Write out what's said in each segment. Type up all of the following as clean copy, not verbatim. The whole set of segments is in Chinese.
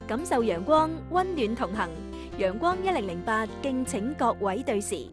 感受陽光，溫暖同行。陽光1008，敬請各位對時。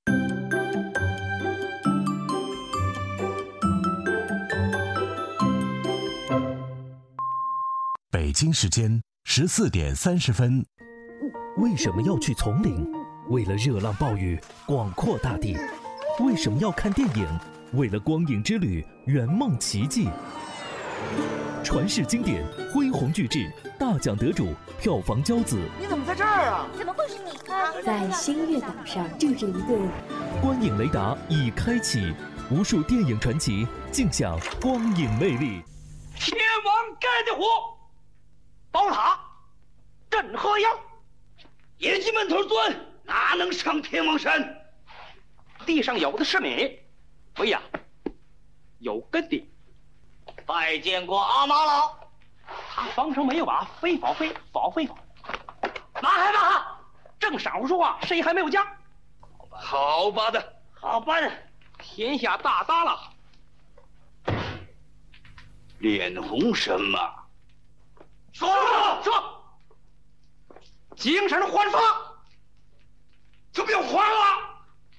北京时间14点30分。 为什么要去丛林？为了热浪暴雨，广阔大地。为什么要看电影？为了光影之旅，圆梦奇迹。传世经典，恢宏巨制，大奖得主，票房骄子。 你怎么在这儿啊？ 怎么会是你？ 在星月岛上住着一对。 观影雷达已开启，无数电影传奇尽享光影魅力。 天王盖的火，宝塔镇河妖，野鸡闷头钻，哪能上天王山？地上有的是米，喂呀，有根的。拜见过阿妈了。他房上没有把飞宝飞宝飞宝。马海马，正晌午说话，谁还没有家？好吧的，好吧的，天下大大了。脸红什么？说，精神焕发，怎么又还了？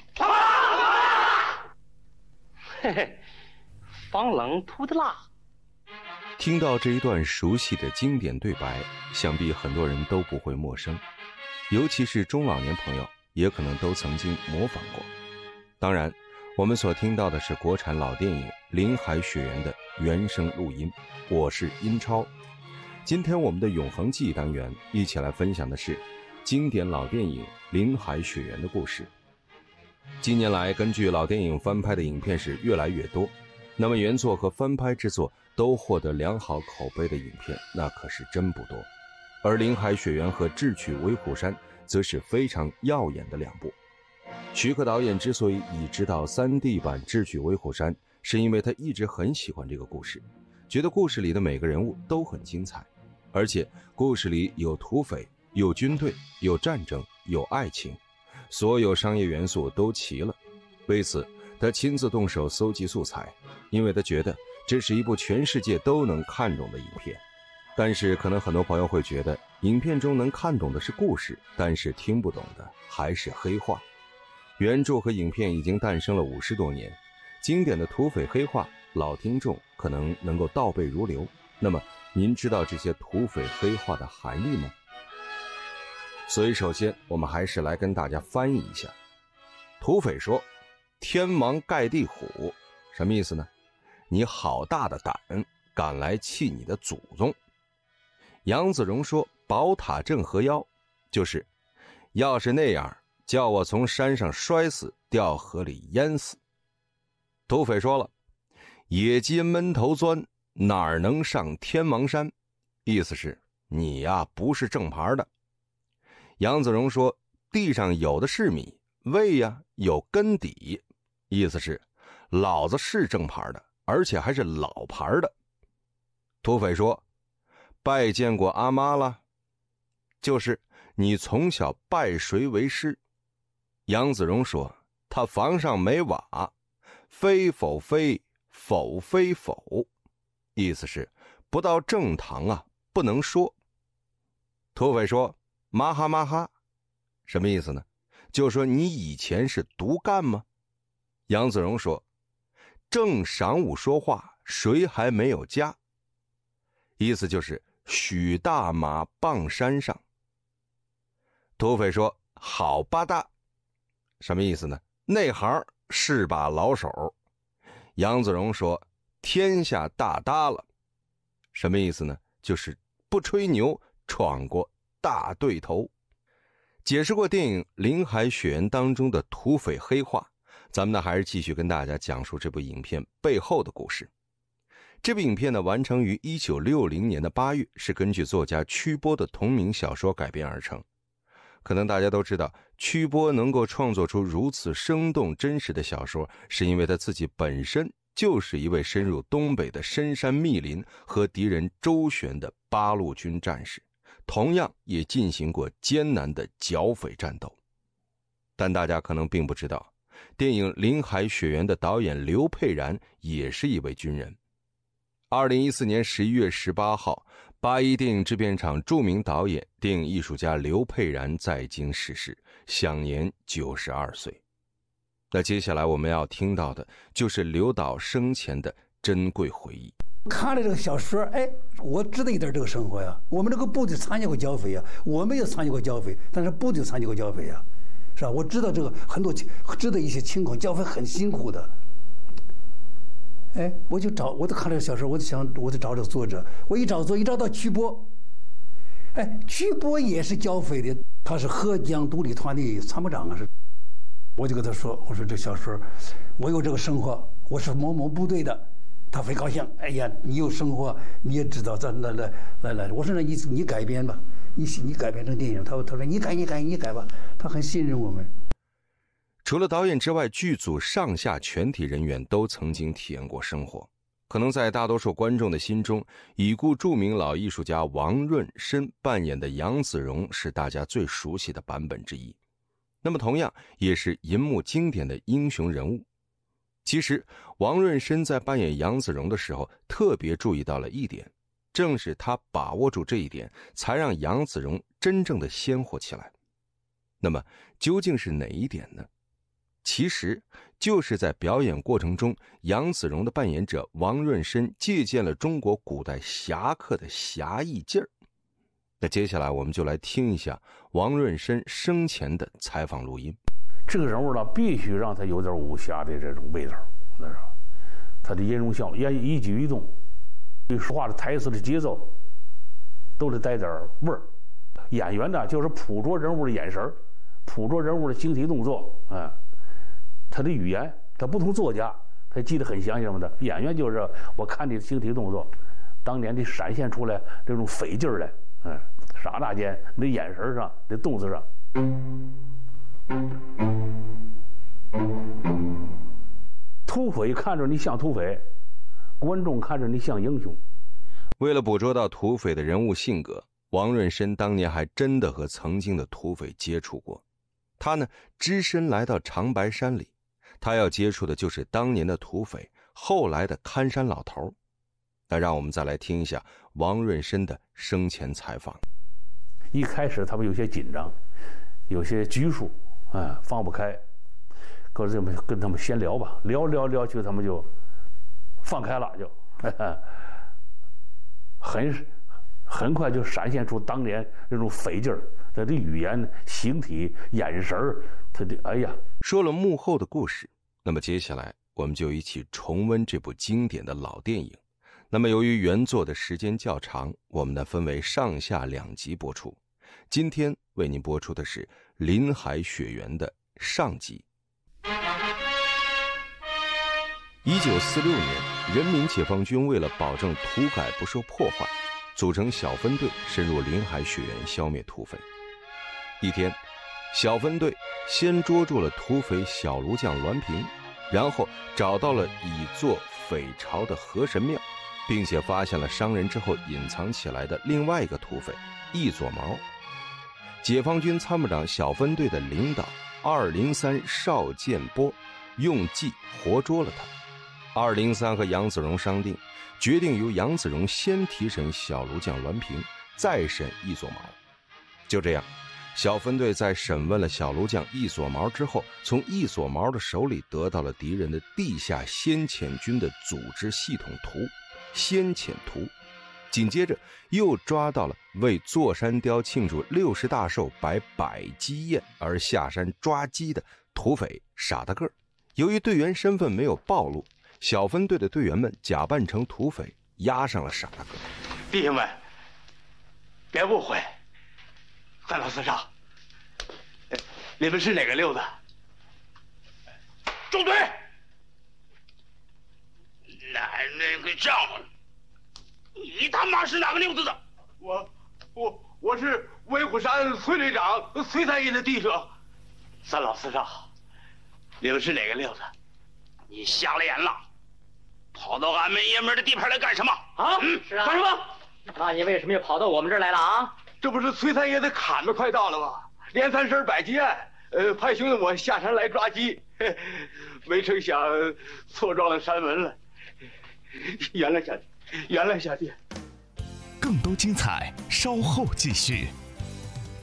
嘿嘿，防冷涂的蜡。 听到这一段熟悉的经典对白，想必很多人都不会陌生，尤其是中老年朋友，也可能都曾经模仿过。当然，我们所听到的是国产老电影《林海雪原》的原声录音。我是英超。今天我们的永恒记忆单元，一起来分享的是经典老电影《林海雪原》的故事。近年来，根据老电影翻拍的影片是越来越多，那么原作和翻拍制作都获得良好口碑的影片，那可是真不多。而《林海雪原》和《智取威虎山》则是非常耀眼的两部。徐克导演之所以已执导 3D 版《智取威虎山》，是因为他一直很喜欢这个故事，觉得故事里的每个人物都很精彩，而且故事里有土匪，有军队，有战争，有爱情，所有商业元素都齐了。为此，他亲自动手搜集素材，因为他觉得这是一部全世界都能看懂的影片。但是可能很多朋友会觉得，影片中能看懂的是故事，但是听不懂的还是黑话。原著和影片已经诞生了50多年，经典的土匪黑话，老听众可能够倒背如流。那么您知道这些土匪黑话的含义吗？所以首先我们还是来跟大家翻译一下。土匪说，天王盖地虎，什么意思呢？你好大的胆，敢来气你的祖宗。杨子荣说，宝塔镇河妖，就是要是那样，叫我从山上摔死，掉河里淹死。土匪说了，野鸡闷头钻，哪能上天王山？意思是你呀不是正牌的。杨子荣说，地上有的是米，喂呀有根底，意思是老子是正牌的，而且还是老牌的。土匪说，拜见过阿妈了，就是你从小拜谁为师？杨子荣说，他房上没瓦，非否非，否非否，意思是不到正堂啊，不能说。土匪说，妈哈妈哈，什么意思呢？就说你以前是独干吗？杨子荣说，正晌午说话，谁还没有家？意思就是许大马傍山上。土匪说，好八大，什么意思呢？内行是把老手。杨子荣说，天下大搭了，什么意思呢？就是不吹牛，闯过大对头。解释过电影《林海雪原》当中的土匪黑话，咱们呢还是继续跟大家讲述这部影片背后的故事。这部影片呢完成于1960年的8月，是根据作家曲波的同名小说改编而成。可能大家都知道，曲波能够创作出如此生动真实的小说，是因为他自己本身就是一位深入东北的深山密林和敌人周旋的八路军战士，同样也进行过艰难的剿匪战斗。但大家可能并不知道，电影《林海雪原》的导演刘佩然也是一位军人。 2014年11月18号，八一电影制片厂著名导演、电影艺术家刘佩然在京逝世，享年92岁。那接下来我们要听到的就是刘导生前的珍贵回忆。 看了这个小说，我知道一点这个生活呀。我们这个部队参加过剿匪呀，我没有参加过剿匪，但是部队参加过剿匪呀，是吧？我知道这个很多，知道一些情况，剿匪很辛苦的。我就看这个小说，我就找这个作者，我一找到曲波，曲波也是剿匪的，他是河江独立团的参谋长啊，是。我就跟他说，我说这小说，我有这个生活，我是某某部队的。他非高兴，哎呀，你有生活，你也知道，来，我说那你改编吧，你改编成电影。他说你改吧，他很信任我们。 除了导演之外，剧组上下全体人员都曾经体验过生活。可能在大多数观众的心中，已故著名老艺术家王润生扮演的杨子荣是大家最熟悉的版本之一。那么同样也是银幕经典的英雄人物。其实王润生在扮演杨子荣的时候特别注意到了一点，正是他把握住这一点，才让杨子荣真正的鲜活起来。那么究竟是哪一点呢？其实就是在表演过程中，杨子荣的扮演者王润生借鉴了中国古代侠客的侠义劲儿。那接下来我们就来听一下王润生生前的采访录音。 这个人物呢，必须让他有点武侠的这种味道，那是他的音容笑貌、一举一动、说话的台词的节奏，都得带点味儿。演员呢，就是捕捉人物的眼神，捕捉人物的形体动作，他的语言，他不同作家，他记得很详细什么的。演员就是我看你的形体动作，当年的闪现出来这种匪劲儿来，刹那间，你的眼神上，你的动作上。土匪看着你像土匪，观众看着你像英雄。 为了捕捉到土匪的人物性格，王润生当年还真的和曾经的土匪接触过。他呢，只身来到长白山里，他要接触的就是当年的土匪，后来的看山老头。那让我们再来听一下王润生的生前采访。 一开始他们有些紧张，有些拘束，放不开。可是跟他们闲聊吧，聊去，他们就放开了，就很快就闪现出当年那种匪劲儿，他的语言、形体、眼神，他的说了幕后的故事，那么接下来我们就一起重温这部经典的老电影。那么由于原作的时间较长，我们呢分为上下2集播出。今天为您播出的是《林海雪原》的上集。1946年，人民解放军为了保证土改不受破坏，组成小分队深入林海雪原消灭土匪。一天，小分队先捉住了土匪小炉匠栾平，然后找到了已做匪巢的河神庙，并且发现了伤人之后隐藏起来的另外一个土匪一撮毛。解放军参谋长小分队的领导203邵建波用计活捉了他。203和杨子荣商定，决定由杨子荣先提审小炉匠栾平，再审一撮毛。就这样，小分队在审问了小炉匠一撮毛之后，从一撮毛的手里得到了敌人的地下先遣军的组织系统图先遣图，紧接着又抓到了为座山雕庆祝60大寿摆百鸡宴而下山抓鸡的土匪傻大个儿。由于队员身份没有暴露，小分队的队员们假扮成土匪，押上了傻大个儿。 弟兄们，别误会，三老四少，你们是哪个溜子？中队。那个账，你他妈是哪个溜子的？我是威虎山崔队长崔三爷的弟兄。三老四少，你们是哪个溜子？你瞎了眼了，跑到俺们爷们的地盘来干什么？ 是啊， 干什么？ 那你为什么又跑到我们这儿来了啊？ 这不是崔三爷的砍子快到了吗？连3声摆鸡案，派兄弟我下山来抓鸡，没成想错撞了山门了。原来原来下爹。 更多精彩，稍后继续。